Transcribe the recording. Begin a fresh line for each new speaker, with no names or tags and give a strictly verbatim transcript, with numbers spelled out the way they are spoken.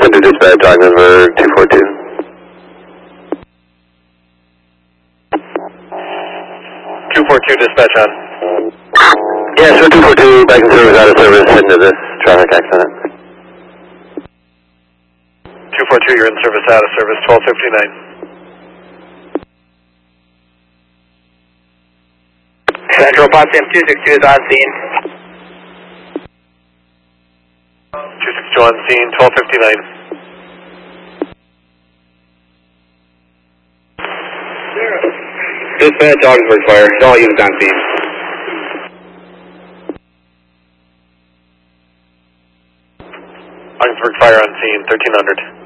to dispatch, Augsburg two four two.
two four two dispatch on.
Yeah, sure, two four two, back in service, out of service, heading to this traffic accident.
two four two, you're in service, out of service, twelve fifty-nine.
Central Potsdam two six two is on scene.
two six two on scene, twelve fifty-nine.
Dispatch, Augsburg Fire, all units on scene.
Augsburg Fire on scene, thirteen hundred.